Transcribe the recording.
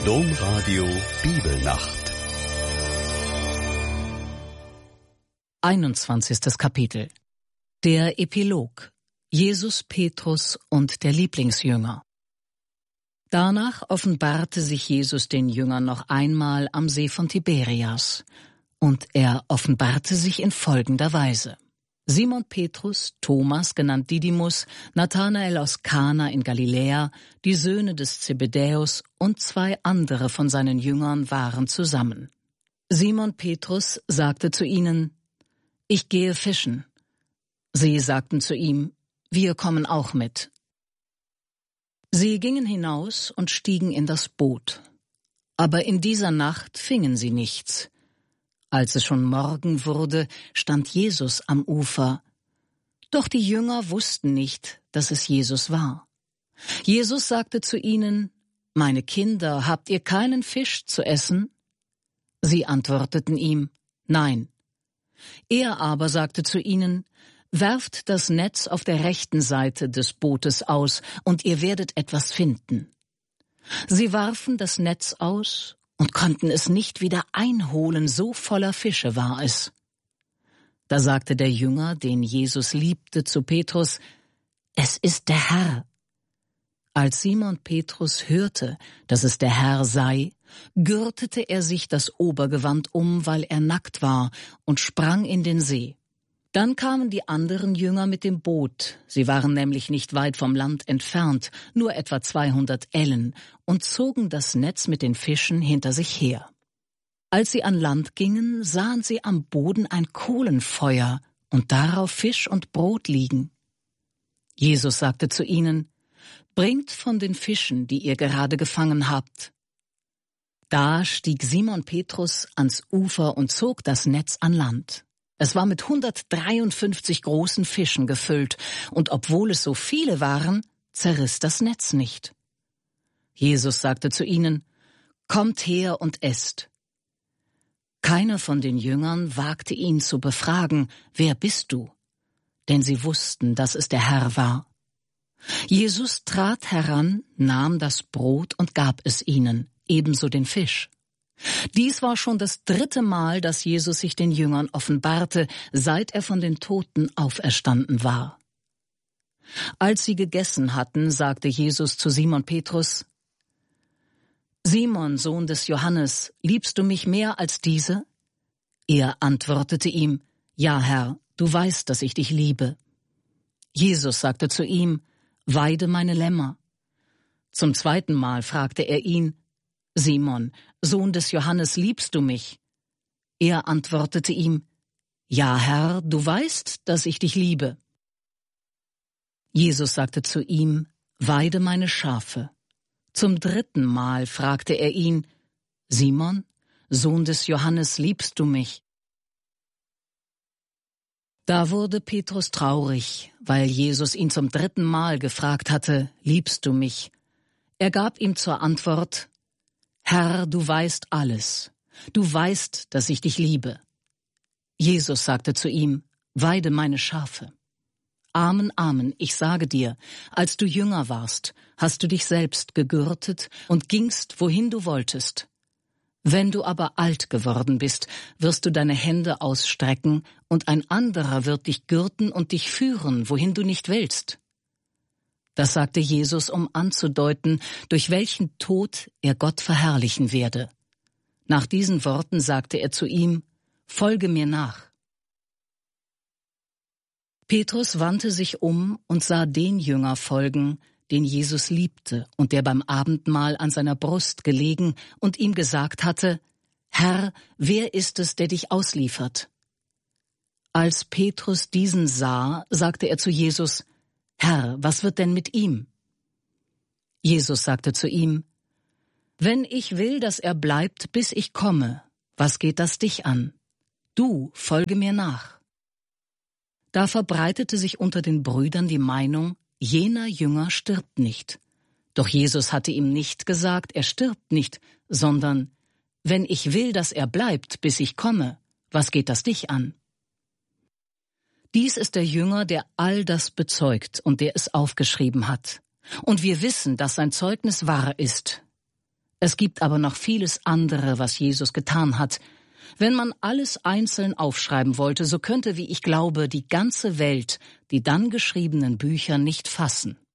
Domradio Bibelnacht. 21. Kapitel. Der Epilog. Jesus, Petrus und der Lieblingsjünger. Danach offenbarte sich Jesus den Jüngern noch einmal am See von Tiberias. Und er offenbarte sich in folgender Weise. Simon Petrus, Thomas, genannt Didymus, Nathanael aus Kana in Galiläa, die Söhne des Zebedäus und 2 andere von seinen Jüngern waren zusammen. Simon Petrus sagte zu ihnen: »Ich gehe fischen.« Sie sagten zu ihm: »Wir kommen auch mit.« Sie gingen hinaus und stiegen in das Boot. Aber in dieser Nacht fingen sie nichts. Als es schon Morgen wurde, stand Jesus am Ufer. Doch die Jünger wussten nicht, dass es Jesus war. Jesus sagte zu ihnen: »Meine Kinder, habt ihr keinen Fisch zu essen?« Sie antworteten ihm: »Nein.« Er aber sagte zu ihnen: »Werft das Netz auf der rechten Seite des Bootes aus, und ihr werdet etwas finden.« Sie warfen das Netz aus und konnten es nicht wieder einholen, so voller Fische war es. Da sagte der Jünger, den Jesus liebte, zu Petrus: »Es ist der Herr.« Als Simon Petrus hörte, dass es der Herr sei, gürtete er sich das Obergewand um, weil er nackt war, und sprang in den See. Dann kamen die anderen Jünger mit dem Boot, sie waren nämlich nicht weit vom Land entfernt, nur etwa 200 Ellen, und zogen das Netz mit den Fischen hinter sich her. Als sie an Land gingen, sahen sie am Boden ein Kohlenfeuer und darauf Fisch und Brot liegen. Jesus sagte zu ihnen: »Bringt von den Fischen, die ihr gerade gefangen habt.« Da stieg Simon Petrus ans Ufer und zog das Netz an Land. Es war mit 153 großen Fischen gefüllt, und obwohl es so viele waren, zerriss das Netz nicht. Jesus sagte zu ihnen: »Kommt her und esst.« Keiner von den Jüngern wagte ihn zu befragen: »Wer bist du?« Denn sie wussten, dass es der Herr war. Jesus trat heran, nahm das Brot und gab es ihnen, ebenso den Fisch. Dies war schon das 3. Mal, dass Jesus sich den Jüngern offenbarte, seit er von den Toten auferstanden war. Als sie gegessen hatten, sagte Jesus zu Simon Petrus: »Simon, Sohn des Johannes, liebst du mich mehr als diese?« Er antwortete ihm: »Ja, Herr, du weißt, dass ich dich liebe.« Jesus sagte zu ihm: »Weide meine Lämmer.« Zum 2. Mal fragte er ihn: »Simon, Sohn des Johannes, liebst du mich?« Er antwortete ihm: »Ja, Herr, du weißt, dass ich dich liebe.« Jesus sagte zu ihm: »Weide meine Schafe.« Zum 3. Mal fragte er ihn: »Simon, Sohn des Johannes, liebst du mich?« Da wurde Petrus traurig, weil Jesus ihn zum 3. Mal gefragt hatte: »Liebst du mich?« Er gab ihm zur Antwort: »Herr, du weißt alles. Du weißt, dass ich dich liebe.« Jesus sagte zu ihm: »Weide meine Schafe.« »Amen, Amen, ich sage dir, als du jünger warst, hast du dich selbst gegürtet und gingst, wohin du wolltest. Wenn du aber alt geworden bist, wirst du deine Hände ausstrecken, und ein anderer wird dich gürten und dich führen, wohin du nicht willst.« Das sagte Jesus, um anzudeuten, durch welchen Tod er Gott verherrlichen werde. Nach diesen Worten sagte er zu ihm: »Folge mir nach.« Petrus wandte sich um und sah den Jünger folgen, den Jesus liebte und der beim Abendmahl an seiner Brust gelegen und ihm gesagt hatte: »Herr, wer ist es, der dich ausliefert?« Als Petrus diesen sah, sagte er zu Jesus: »Herr, was wird denn mit ihm?« Jesus sagte zu ihm: »Wenn ich will, dass er bleibt, bis ich komme, was geht das dich an? Du folge mir nach.« Da verbreitete sich unter den Brüdern die Meinung, jener Jünger stirbt nicht. Doch Jesus hatte ihm nicht gesagt, er stirbt nicht, sondern: »Wenn ich will, dass er bleibt, bis ich komme, was geht das dich an?« Dies ist der Jünger, der all das bezeugt und der es aufgeschrieben hat. Und wir wissen, dass sein Zeugnis wahr ist. Es gibt aber noch vieles andere, was Jesus getan hat. Wenn man alles einzeln aufschreiben wollte, so könnte, wie ich glaube, die ganze Welt die dann geschriebenen Bücher nicht fassen.